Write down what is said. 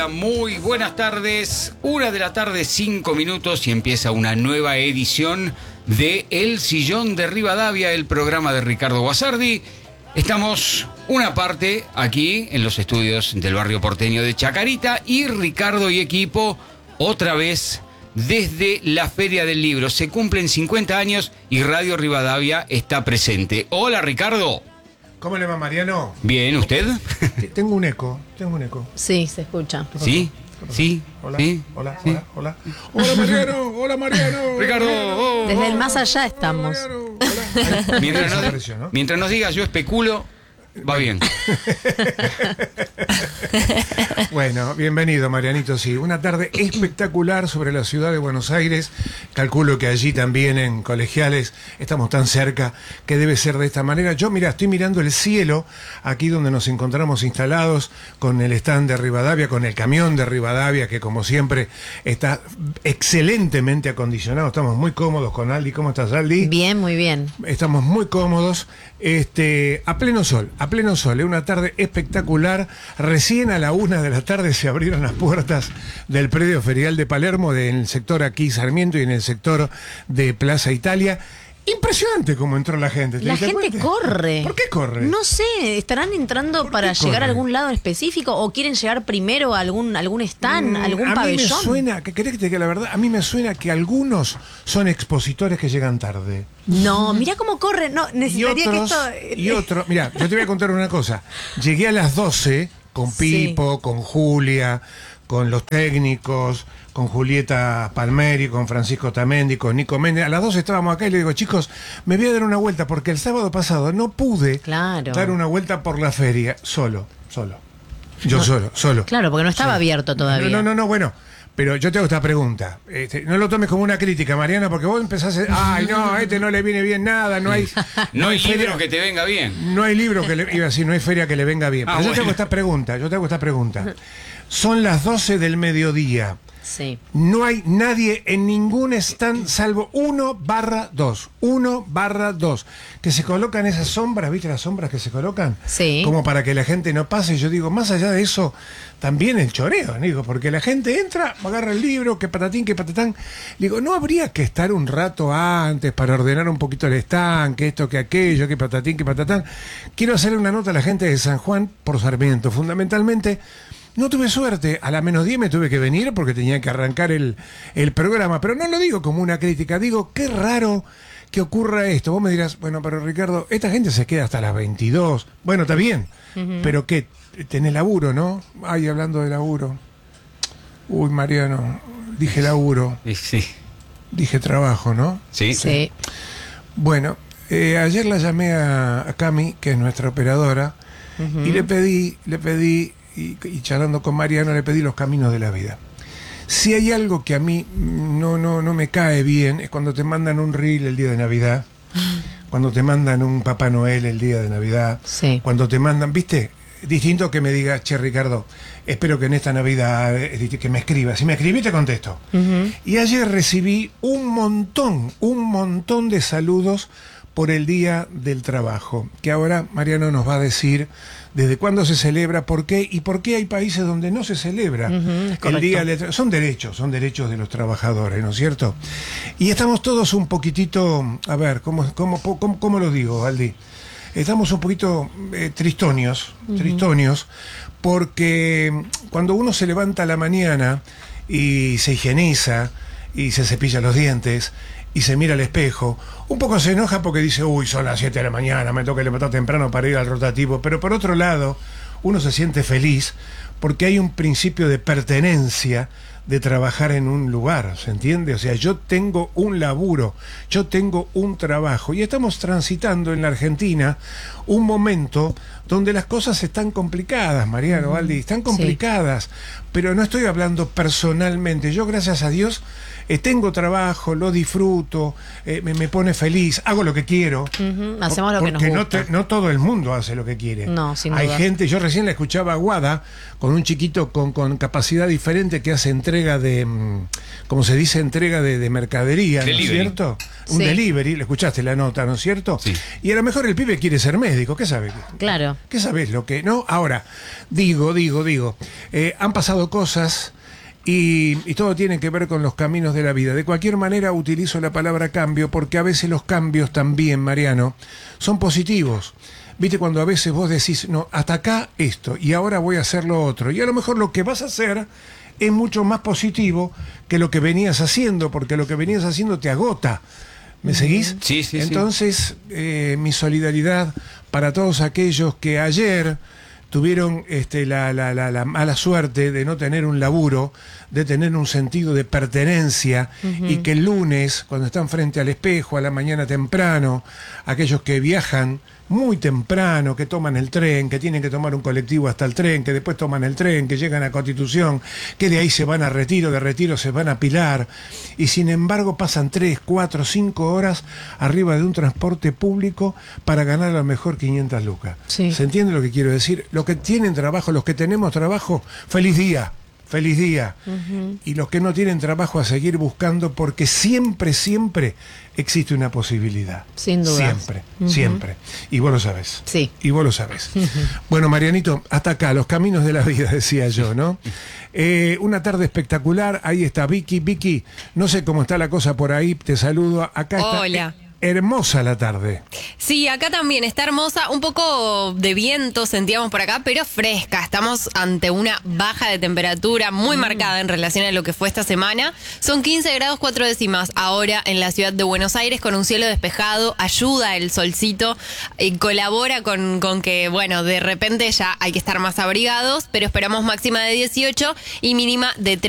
hola, muy buenas tardes. 1:05 y empieza una nueva edición de El Sillón de Rivadavia, el programa de Ricardo Guasardi. Estamos una parte aquí en los estudios del barrio porteño de Chacarita y Ricardo y equipo otra vez desde la Feria del Libro. Se cumplen 50 años y Radio Rivadavia está presente. Hola, Ricardo. ¿Cómo le va, Mariano? Bien, ¿usted? Tengo un eco. Sí, se escucha. ¿Sí? ¿Sí? Hola, ¿Sí? hola. ¿Sí? Hola, Mariano. Hola, Mariano. Ricardo. Desde el más allá estamos. Hola. Mientras nos diga yo especulo, va bien. Bueno, bienvenido, Marianito. Sí, una tarde espectacular sobre la ciudad de Buenos Aires. Calculo que allí también en Colegiales estamos tan cerca que debe ser de esta manera. Yo, mira, estoy mirando el cielo aquí donde nos encontramos instalados con el stand de Rivadavia, con el camión de Rivadavia, que como siempre está excelentemente acondicionado. Estamos muy cómodos con Aldi. ¿Cómo estás, Aldi? Bien, muy bien. Estamos muy cómodos. A pleno sol, una tarde espectacular. Recién a la 1 de la tarde se abrieron las puertas del predio ferial de Palermo, en el sector aquí Sarmiento y en el sector de Plaza Italia. Impresionante cómo entró la gente. La gente corre. ¿Por qué corre? No sé, ¿estarán entrando para llegar a algún lado en específico o quieren llegar primero a algún stand, algún pabellón? A mí me suena, que querés que te diga la verdad, a mí me suena que algunos son expositores que llegan tarde. No, mira cómo corre, no, necesitaría que esto... Y otro, mira, yo te voy a contar una cosa. Llegué a las 12 con Pipo, con Julia, con los técnicos, con Julieta Palmeri, con Francisco Tamendi, con Nico Méndez. A las 12 estábamos acá y le digo, chicos, me voy a dar una vuelta porque el sábado pasado no pude dar una vuelta por la feria solo. Solo. Claro, porque no estaba abierto todavía. No, bueno. Pero yo te hago esta pregunta. No lo tomes como una crítica, Mariana, porque vos empezás a... Ay, no, a este no le viene bien nada, no hay... No hay libro que te venga bien. No hay libro que le... Iba a decir, no hay feria que le venga bien. Pero yo te hago esta pregunta. Son las 12 del mediodía. Sí. No hay nadie en ningún stand salvo 1/2, que se colocan esas sombras, ¿viste las sombras que se colocan? Sí. Como para que la gente no pase. Yo digo, más allá de eso, también el choreo, digo, porque la gente entra, agarra el libro, que patatín, que patatán. Digo, ¿no habría que estar un rato antes para ordenar un poquito el stand, que esto, que aquello, que patatín, que patatán? Quiero hacerle una nota a la gente de San Juan por Sarmiento, fundamentalmente. No tuve suerte, a la -10 me tuve que venir porque tenía que arrancar el programa, pero no lo digo como una crítica, digo, qué raro que ocurra esto. Vos me dirás, bueno, pero Ricardo, esta gente se queda hasta las 22. Bueno, está bien, pero ¿qué? Tenés laburo, ¿no? Ay, hablando de laburo. Uy, Mariano, dije laburo. Sí. Dije trabajo, ¿no? Sí. Bueno, ayer la llamé a Cami, que es nuestra operadora, y le pedí... Y charlando con Mariano le pedí los caminos de la vida. Si hay algo que a mí no me cae bien es cuando te mandan un reel el día de Navidad, cuando te mandan un Papá Noel el día de Navidad, cuando te mandan, ¿viste? Distinto que me digas, che, Ricardo, espero que en esta Navidad que me escribas. Si me escribí te contesto. Y ayer recibí un montón de saludos por el Día del Trabajo, que ahora Mariano nos va a decir desde cuándo se celebra, por qué y por qué hay países donde no se celebra el Día del Trabajo. Son derechos de los trabajadores, ¿no es cierto? Y estamos todos un poquitito, a ver, ¿cómo lo digo, Aldi? Estamos un poquito tristonios, porque cuando uno se levanta a la mañana y se higieniza y se cepilla los dientes y se mira al espejo, un poco se enoja porque dice, uy, son las 7 de la mañana, me toca levantar temprano para ir al rotativo, pero por otro lado, uno se siente feliz porque hay un principio de pertenencia de trabajar en un lugar, ¿se entiende? O sea, yo tengo un laburo, yo tengo un trabajo, y estamos transitando en la Argentina un momento donde las cosas están complicadas, Mariano, Aldi, están complicadas, pero no estoy hablando personalmente. Yo, gracias a Dios, tengo trabajo, lo disfruto, me pone feliz, hago lo que quiero. Hacemos lo que nos gusta. No todo el mundo hace lo que quiere. No, sin Hay duda. gente, yo recién la escuchaba a Guada con con un chiquito con capacidad diferente que hace entrega de, como se dice, entrega de mercadería, ¿no es cierto? Un delivery, le escuchaste la nota, ¿no es cierto? Sí. Y a lo mejor el pibe quiere ser médico, ¿qué sabe? Claro. ¿Qué sabes lo que? No, ahora, digo, han pasado cosas y todo tiene que ver con los caminos de la vida. De cualquier manera utilizo la palabra cambio porque a veces los cambios también, Mariano, son positivos. Viste, cuando a veces vos decís, no, hasta acá esto, y ahora voy a hacer lo otro. Y a lo mejor lo que vas a hacer es mucho más positivo que lo que venías haciendo, porque lo que venías haciendo te agota. ¿Me seguís? Sí. Entonces, mi solidaridad para todos aquellos que ayer tuvieron la mala suerte de no tener un laburo, de tener un sentido de pertenencia, y que el lunes, cuando están frente al espejo, a la mañana temprano, aquellos que viajan muy temprano, que toman el tren, que tienen que tomar un colectivo hasta el tren, que después toman el tren, que llegan a Constitución, que de ahí se van a Retiro, de Retiro se van a Pilar, y sin embargo pasan 3, 4, 5 horas arriba de un transporte público para ganar a lo mejor 500 lucas. Sí. ¿Se entiende lo que quiero decir? Los que tienen trabajo, los que tenemos trabajo, feliz día. Feliz día. Y los que no tienen trabajo, a seguir buscando, porque siempre existe una posibilidad. Sin duda. Siempre. Y vos lo sabés. Sí. Y vos lo sabés. Bueno, Marianito, hasta acá, los caminos de la vida, decía yo, ¿no? Una tarde espectacular. Ahí está Vicky. Vicky, no sé cómo está la cosa por ahí. Te saludo. Acá está. Hola. Hermosa la tarde. Sí, acá también está hermosa, un poco de viento sentíamos por acá, pero fresca. Estamos ante una baja de temperatura muy marcada en relación a lo que fue esta semana. Son 15 grados 4 décimas ahora en la ciudad de Buenos Aires, con un cielo despejado. Ayuda el solcito, colabora con que, bueno, de repente ya hay que estar más abrigados, pero esperamos máxima de 18 y mínima de 3.